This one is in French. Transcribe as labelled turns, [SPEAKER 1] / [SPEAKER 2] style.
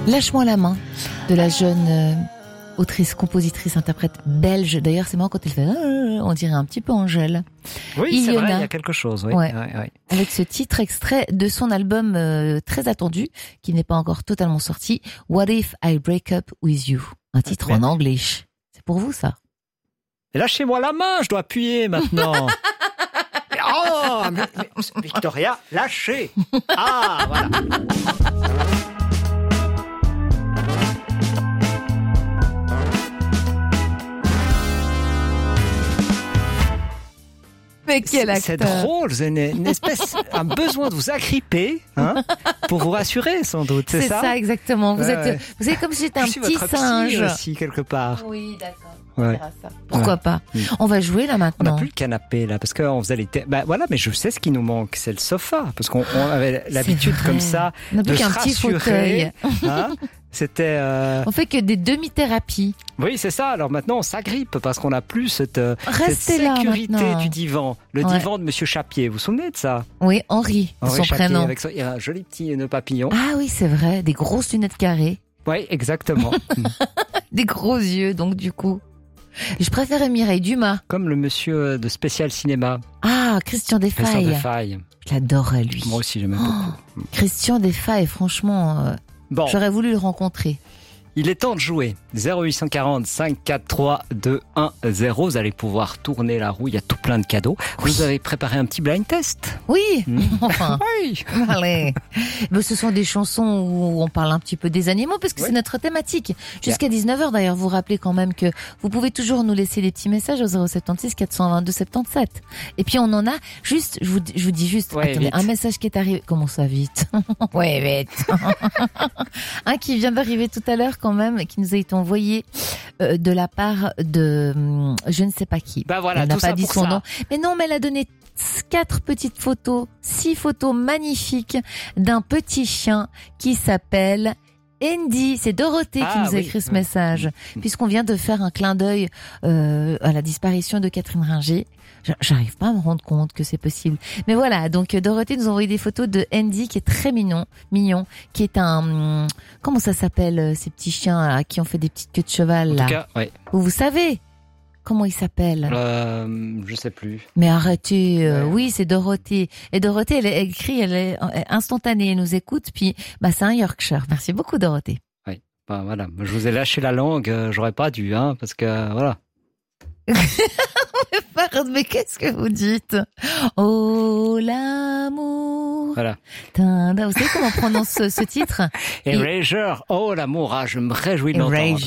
[SPEAKER 1] Lâche-moi la main de la jeune autrice, compositrice, interprète belge. D'ailleurs, c'est marrant quand elle fait on dirait un petit peu Angèle.
[SPEAKER 2] Oui, c'est vrai, il y a quelque chose. Oui.
[SPEAKER 1] Ouais.
[SPEAKER 2] Ouais.
[SPEAKER 1] Avec ce titre extrait de son album très attendu, qui n'est pas encore totalement sorti, What If I Break Up With You. Un titre en anglais. C'est pour vous, ça?
[SPEAKER 2] Et lâchez-moi la main, je dois appuyer maintenant. Oh, mais Victoria, lâchez. Ah, voilà.
[SPEAKER 1] Mais quel acteur.
[SPEAKER 2] C'est drôle, vous avez une espèce, un besoin de vous agripper, hein, pour vous rassurer, sans doute, c'est ça?
[SPEAKER 1] C'est ça, exactement. Vous
[SPEAKER 2] Ouais.
[SPEAKER 1] êtes comme si j'étais un petit singe.
[SPEAKER 2] Aussi, quelque part.
[SPEAKER 1] Oui, d'accord.
[SPEAKER 2] Ouais.
[SPEAKER 1] Pourquoi pas? On va jouer là
[SPEAKER 2] On
[SPEAKER 1] maintenant.
[SPEAKER 2] n'a plus le canapé là, parce qu'on faisait voilà, mais je sais ce qui nous manque, c'est le sofa, parce qu'on avait l'habitude comme ça
[SPEAKER 1] On n'a
[SPEAKER 2] de
[SPEAKER 1] plus
[SPEAKER 2] se
[SPEAKER 1] qu'un petit
[SPEAKER 2] rassurer.
[SPEAKER 1] fauteuil.
[SPEAKER 2] Hein, c'était.
[SPEAKER 1] On fait que des demi-thérapies.
[SPEAKER 2] Oui, c'est ça. Alors maintenant, on s'agrippe parce qu'on n'a plus cette
[SPEAKER 1] Restez là,
[SPEAKER 2] sécurité
[SPEAKER 1] maintenant.
[SPEAKER 2] du divan, le divan de Monsieur Chapier. Vous vous souvenez de ça?
[SPEAKER 1] Oui, Henri, de son
[SPEAKER 2] Chapier,
[SPEAKER 1] prénom.
[SPEAKER 2] il y a un joli petit nœud papillon.
[SPEAKER 1] Ah oui, c'est vrai, des grosses lunettes carrées,
[SPEAKER 2] Oui, exactement.
[SPEAKER 1] des gros yeux, donc du coup. Je préférais Mireille Dumas.
[SPEAKER 2] Comme le monsieur de Spécial Cinéma.
[SPEAKER 1] Ah, Christian
[SPEAKER 2] Christian
[SPEAKER 1] Desfailles.
[SPEAKER 2] Desfailles.
[SPEAKER 1] Je l'adorais, lui.
[SPEAKER 2] Moi aussi, j'aimais beaucoup.
[SPEAKER 1] Christian Desfailles, franchement,
[SPEAKER 2] Bon.
[SPEAKER 1] j'aurais voulu le rencontrer.
[SPEAKER 2] Il est temps de jouer. 0840 543 210. Vous allez pouvoir tourner la roue. Il y a tout plein de cadeaux. Vous avez préparé un petit blind test.
[SPEAKER 1] Oui, enfin.
[SPEAKER 2] Oui.
[SPEAKER 1] Allez. Mais ce sont des chansons où on parle un petit peu des animaux parce que c'est notre thématique. Jusqu'à 19h d'ailleurs, vous rappelez quand même que vous pouvez toujours nous laisser des petits messages au 076 422 77. Et puis on en a juste, je vous dis juste, attendez, un message qui est arrivé. Comment ça vite? Ouais, vite. Un qui vient d'arriver tout à l'heure quand même, qui nous a été envoyé de la part de je ne sais pas qui.
[SPEAKER 2] Bah voilà,
[SPEAKER 1] elle n'a
[SPEAKER 2] tout
[SPEAKER 1] pas
[SPEAKER 2] ça
[SPEAKER 1] dit
[SPEAKER 2] pour
[SPEAKER 1] son
[SPEAKER 2] ça.
[SPEAKER 1] nom. Mais non, mais elle a donné 4 petites photos, 6 photos magnifiques d'un petit chien qui s'appelle Andy. C'est Dorothée qui nous a écrit ce message, puisqu'on vient de faire un clin d'œil à la disparition de Catherine Ringer. J'arrive pas à me rendre compte que c'est possible. Mais voilà, donc Dorothée nous a envoyé des photos de Andy qui est très mignon, qui est un... Comment ça s'appelle, ces petits chiens là, qui ont fait des petites queues de cheval là?
[SPEAKER 2] En tout cas, ouais.
[SPEAKER 1] Vous savez comment il s'appelle?
[SPEAKER 2] Je sais plus.
[SPEAKER 1] Mais arrêtez, oui, c'est Dorothée. Et Dorothée, elle écrit, elle est instantanée, elle nous écoute, puis c'est un Yorkshire. Merci beaucoup, Dorothée.
[SPEAKER 2] Oui, voilà. Je vous ai lâché la langue, j'aurais pas dû, hein, parce que voilà.
[SPEAKER 1] Mais qu'est-ce que vous dites? Oh, l'amour.
[SPEAKER 2] Voilà.
[SPEAKER 1] Vous savez comment on prononce ce titre?
[SPEAKER 2] Erasure, oh l'amour, je me réjouis de l'entendre.